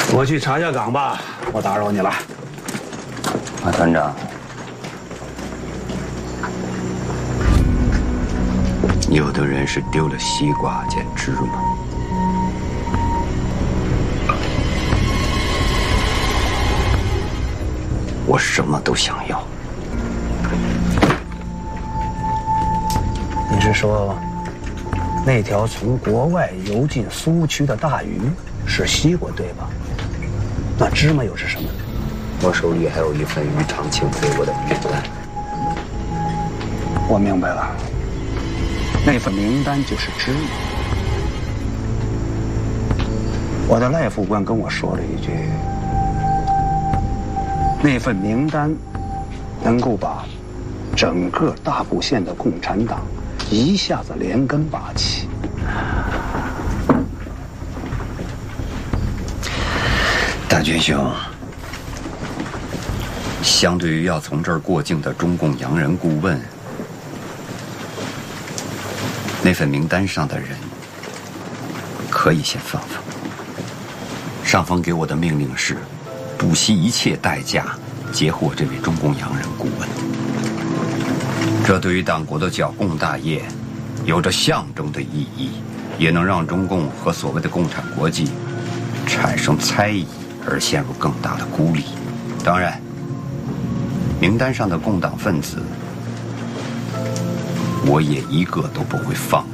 我去查下岗吧，我打扰你了。 团长，有的人是丢了西瓜捡芝麻。我什么都想要。 你是说，那条从国外游进苏区的大鱼是西瓜，对吧？那芝麻又是什么呢？ 我手里还有一份于长青给我的名单。 我明白了，那份名单就是芝麻。我的赖副官跟我说了一句，那份名单能够把整个大埔县的共产党一下子连根拔起。 大军兄，相对于要从这儿过境的中共洋人顾问，那份名单上的人可以先放放。上峰给我的命令是，不惜一切代价截获这位中共洋人顾问。这对于党国的剿共大业有着象征的意义，也能让中共和所谓的共产国际产生猜疑，而陷入更大的孤立。当然，名单上的共党分子，我也一个都不会放